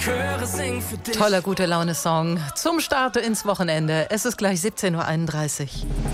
Toller Gute-Laune-Song zum Start ins Wochenende. Es ist gleich 17.31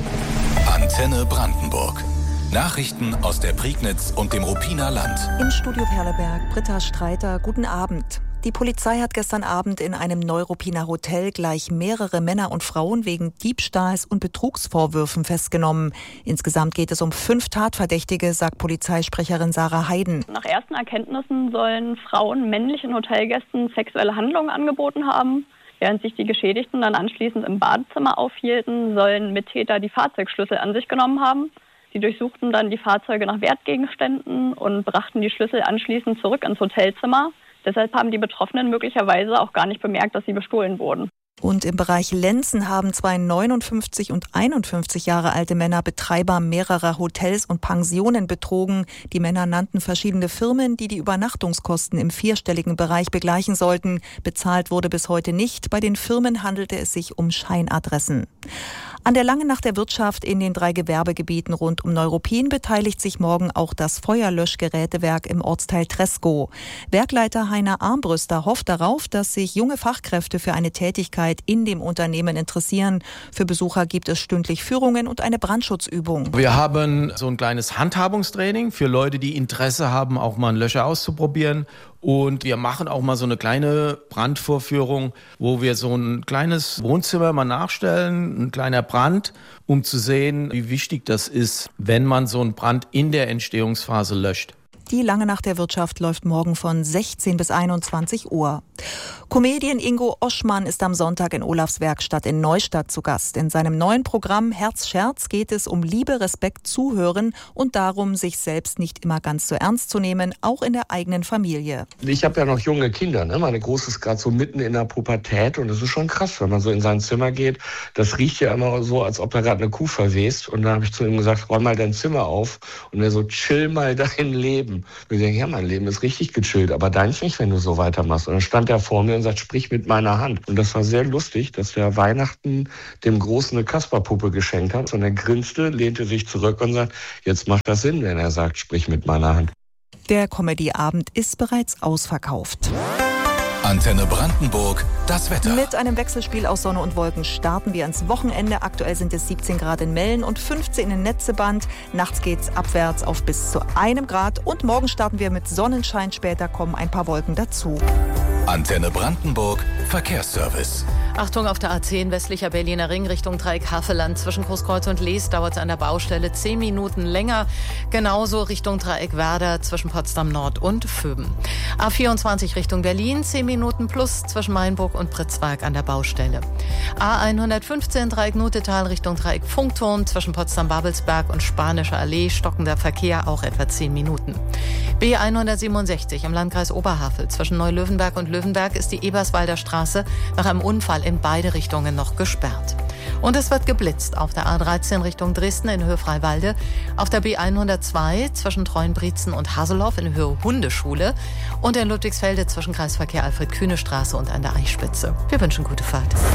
Uhr. Antenne Brandenburg. Nachrichten aus der Prignitz und dem Ruppiner Land. Im Studio Perleberg, Britta Streiter, guten Abend. Die Polizei hat gestern Abend in einem Neuruppiner Hotel gleich mehrere Männer und Frauen wegen Diebstahls und Betrugsvorwürfen festgenommen. Insgesamt geht es um 5 Tatverdächtige, sagt Polizeisprecherin Sarah Heiden. Nach ersten Erkenntnissen sollen Frauen männlichen Hotelgästen sexuelle Handlungen angeboten haben. Während sich die Geschädigten dann anschließend im Badezimmer aufhielten, sollen Mittäter die Fahrzeugschlüssel an sich genommen haben. Sie durchsuchten dann die Fahrzeuge nach Wertgegenständen und brachten die Schlüssel anschließend zurück ins Hotelzimmer. Deshalb haben die Betroffenen möglicherweise auch gar nicht bemerkt, dass sie bestohlen wurden. Und im Bereich Lenzen haben 2 59 und 51 Jahre alte Männer Betreiber mehrerer Hotels und Pensionen betrogen. Die Männer nannten verschiedene Firmen, die die Übernachtungskosten im 4-stelligen Bereich begleichen sollten. Bezahlt wurde bis heute nicht. Bei den Firmen handelte es sich um Scheinadressen. An der Langen Nacht der Wirtschaft in den 3 Gewerbegebieten rund um Neuruppin beteiligt sich morgen auch das Feuerlöschgerätewerk im Ortsteil Treskow. Werkleiter Heiner Armbrüster hofft darauf, dass sich junge Fachkräfte für eine Tätigkeit in dem Unternehmen interessieren. Für Besucher gibt es stündlich Führungen und eine Brandschutzübung. Wir haben so ein kleines Handhabungstraining für Leute, die Interesse haben, auch mal einen Löscher auszuprobieren. Und wir machen auch mal so eine kleine Brandvorführung, wo wir so ein kleines Wohnzimmer mal nachstellen, ein kleiner Brand, um zu sehen, wie wichtig das ist, wenn man so einen Brand in der Entstehungsphase löscht. Die Lange Nacht der Wirtschaft läuft morgen von 16 bis 21 Uhr. Comedian Ingo Oschmann ist am Sonntag in Olafs Werkstatt in Neustadt zu Gast. In seinem neuen Programm Herz, Scherz geht es um Liebe, Respekt, Zuhören und darum, sich selbst nicht immer ganz so ernst zu nehmen, auch in der eigenen Familie. Ich habe ja noch junge Kinder, ne? Meine Große ist gerade so mitten in der Pubertät und es ist schon krass, wenn man so in sein Zimmer geht. Das riecht ja immer so, als ob da gerade eine Kuh verwest. Und dann habe ich zu ihm gesagt, räum mal dein Zimmer auf und er so, chill mal dein Leben. Und ich denke, ja, mein Leben ist richtig gechillt, aber deins nicht, wenn du so weitermachst. Und dann stand er vor mir und sagt, sprich mit meiner Hand. Und das war sehr lustig, dass der Weihnachten dem Großen eine Kasperpuppe geschenkt hat. Und er grinste, lehnte sich zurück und sagt, jetzt macht das Sinn, wenn er sagt, sprich mit meiner Hand. Der Comedy-Abend ist bereits ausverkauft. Antenne Brandenburg, das Wetter. Mit einem Wechselspiel aus Sonne und Wolken starten wir ins Wochenende. Aktuell sind es 17 Grad in Mellen und 15 in Netzeband. Nachts geht's abwärts auf bis zu 1 Grad. Und morgen starten wir mit Sonnenschein. Später kommen ein paar Wolken dazu. Antenne Brandenburg, Verkehrsservice. Achtung, auf der A10 westlicher Berliner Ring Richtung Dreieck Havelland zwischen Großkreuz und Lees dauert es an der Baustelle 10 Minuten länger. Genauso Richtung Dreieck Werder zwischen Potsdam Nord und Vöben. A24 Richtung Berlin 10 Minuten plus zwischen Mainburg und Pritzwalk an der Baustelle. A115 Dreieck Nutetal Richtung Dreieck Funkturm zwischen Potsdam-Babelsberg und Spanischer Allee stockender Verkehr auch etwa 10 Minuten. B167 im Landkreis Oberhavel zwischen Neulöwenberg und Löwenberg ist die Eberswalder Straße nach einem Unfall in beide Richtungen noch gesperrt. Und es wird geblitzt auf der A13 Richtung Dresden in Höhe Freiwalde, auf der B102 zwischen Treuenbrietzen und Haselhoff in Höhe Hundeschule und in Ludwigsfelde zwischen Kreisverkehr Alfred-Kühne-Straße und an der Eichspitze. Wir wünschen gute Fahrt.